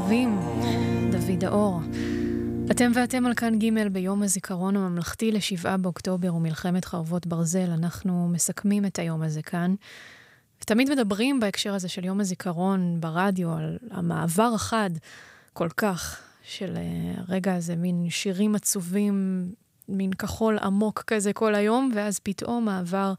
מרחבים, דוד האור. אתם ואתם על כאן ג' ביום הזיכרון הממלכתי ל7 באוקטובר ומלחמת חרבות ברזל. אנחנו מסכמים את היום הזה כאן. ותמיד מדברים בהקשר הזה של יום הזיכרון ברדיו על המעבר החד כל כך של רגע הזה, מין שירים עצובים, מין כחול עמוק כזה כל היום, ואז פתאום מעבר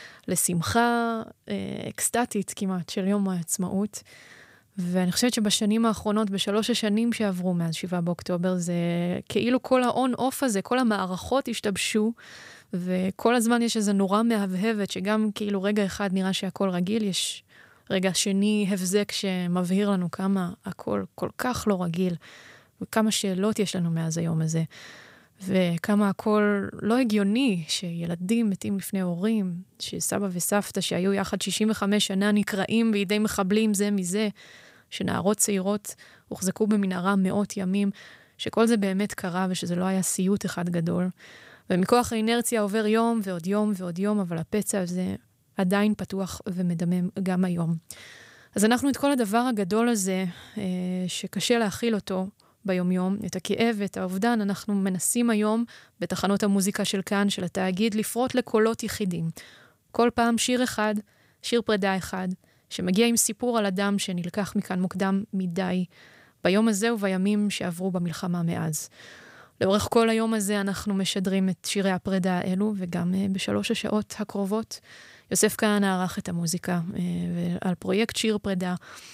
לשמחה אקסטטית כמעט של יום העצמאות. ואני חושבת שבשנים האחרונות, בשלוש השנים שעברו מאז 7 באוקטובר, זה כאילו כל האון-אוף הזה, כל המערכות השתבשו, וכל הזמן יש איזו נורא מהבהבת, שגם כאילו רגע אחד נראה שהכל רגיל, יש רגע שני הבזק שמבהיר לנו כמה הכל כל כך לא רגיל, וכמה שאלות יש לנו מאז היום הזה, וכמה הכל לא הגיוני, שילדים מתים לפני הורים, שסבא וסבתא שהיו יחד 65 שנה נקראים בידי מחבלים זה מזה, שנערות צעירות הוחזקו במנהרה מאות ימים, שכל זה באמת קרה ושזה לא היה סיוט אחד גדול. ומכוח האינרציה עובר יום ועוד יום ועוד יום, אבל הפצע הזה עדיין פתוח ומדמם גם היום. אז אנחנו את כל הדבר הגדול הזה, שקשה להכיל אותו ביום-יום, את הכאב ואת האובדן, אנחנו מנסים היום בתחנות המוזיקה של כאן, של התאגיד, לפרוט לקולות יחידים. כל פעם שיר אחד, שיר פרידה אחד, שמגיע עם סיפור על אדם שנלקח מכאן מוקדם מדי, ביום הזה ובימים שעברו במלחמה מאז. לאורך כל היום הזה אנחנו משדרים את שירי הפרידה האלו, וגם בשלוש השעות הקרובות, יוסף כהנא ערך את המוזיקה, ועל פרויקט שיר פרידה,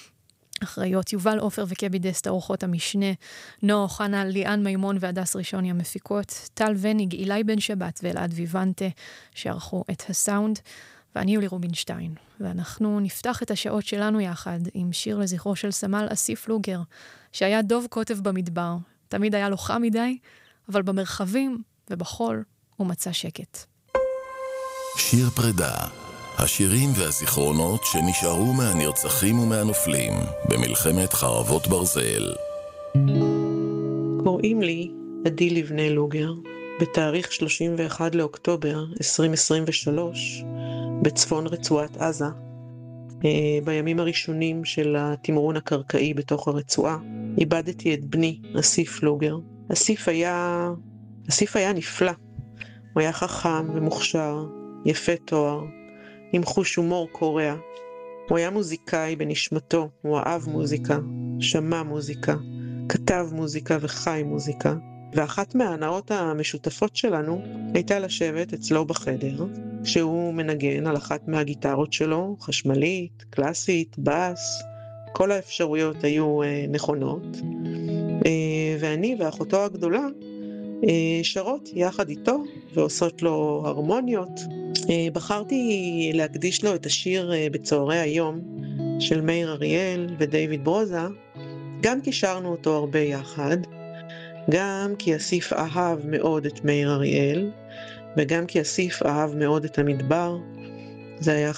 אחראיות יובל עופר וקבי דסט, אורחות המשנה, נועה אוחנה, ליאן מימון והדס ראשוני המפיקות, טל וניג, אילי בן שבת ואלעד ויוונטה, שערכו את הסאונד, ואני יולי רובינשטיין. ואנחנו נפתח את השעות שלנו יחד עם שיר לזכרו של סמל אסיף לוגר, שהיה דוב כותב במדבר. תמיד היה לו חם מדי, אבל במרחבים ובחול הוא מצא שקט. שיר פרידה, השירים והזיכרונות שנשארו מהנרצחים ומהנופלים במלחמת חרבות ברזל. קוראים לי עדי לבנה לוגר, בתאריך 31 לאוקטובר 2023, בצפון רצועת עזה, בימים הראשונים של התמרון הקרקעי בתוך הרצועה, איבדתי את בני, אסיף לוגר. אסיף היה נפלא. הוא היה חכם ומוכשר, יפה תואר, עם חוש הומור קורע. הוא היה מוזיקאי בנשמתו, הוא אהב מוזיקה, שמע מוזיקה, כתב מוזיקה וחי מוזיקה. ואחת מההנאות המשותפות שלנו הייתה לשבת אצלו בחדר, שהוא מנגן על אחת מהגיטרות שלו, חשמלית, קלאסית, בס, כל האפשרויות היו נכונות. ואני ואחותו הגדולה שרות יחד איתו ועושות לו הרמוניות. בחרתי להקדיש לו את השיר בצהרי היום של מאיר אריאל ודייוויד ברוזה, גם כי שרנו אותו הרבה יחד, גם כי אסיף אהב מאוד את מאיר אריאל, וגם כי אסיף אהב מאוד את המדבר. זה היה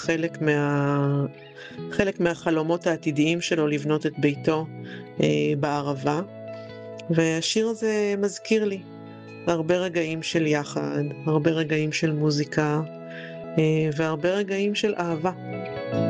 חלק מהחלומות העתידיים שלו לבנות את ביתו בערבה, והשיר הזה מזכיר לי הרבה רגעים של יחד, הרבה רגעים של מוזיקה, והרבה רגעים של אהבה.